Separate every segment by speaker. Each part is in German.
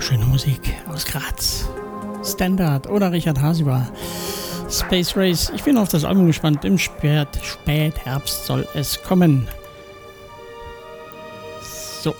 Speaker 1: wunderschöne Musik aus Graz. Standard oder Richard Hasiber. Space Race. Ich bin auf das Album gespannt. Im Spätherbst soll es kommen. So.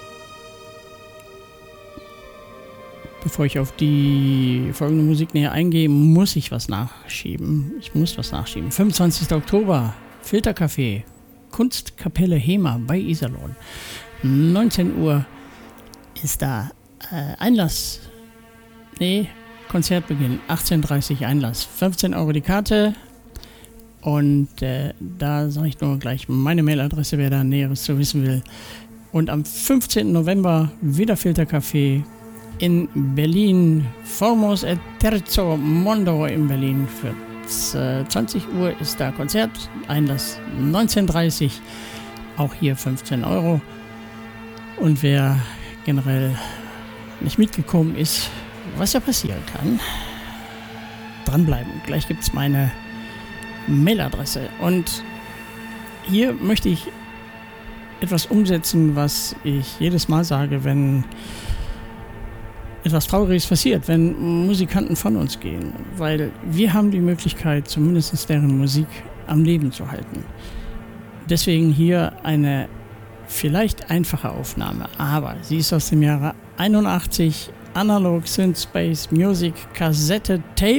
Speaker 1: Bevor ich auf die folgende Musik näher eingehe, muss ich was nachschieben. 25. Oktober, Filtercafé, Kunstkapelle Hema bei Iserlohn. 19 Uhr ist da Einlass. Konzertbeginn. 18:30 Uhr Einlass. 15 Euro die Karte. Und da sage ich nur gleich meine Mailadresse, wer da Näheres zu wissen will. Und am 15. November wieder Filtercafé in Berlin. Formos e Terzo Mondo in Berlin. Für 20 Uhr ist da Konzert. Einlass 19:30 Uhr. Auch hier 15 Euro. Und wer generell nicht mitgekommen ist, was ja passieren kann, dranbleiben. Gleich gibt es meine Mailadresse. Und hier möchte ich etwas umsetzen, was ich jedes Mal sage, wenn etwas Trauriges passiert, wenn Musikanten von uns gehen. Weil wir haben die Möglichkeit, zumindest deren Musik am Leben zu halten. Deswegen hier eine vielleicht einfache Aufnahme, aber sie ist aus dem Jahre 81, Analog Synth Space Music Kassette Tape,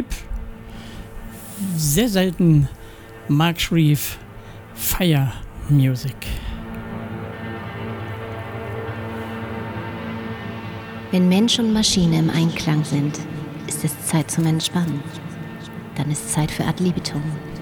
Speaker 1: sehr selten Mark Shreve Fire Music.
Speaker 2: Wenn Mensch und Maschine im Einklang sind, ist es Zeit zum Entspannen. Dann ist Zeit für Ad libitum.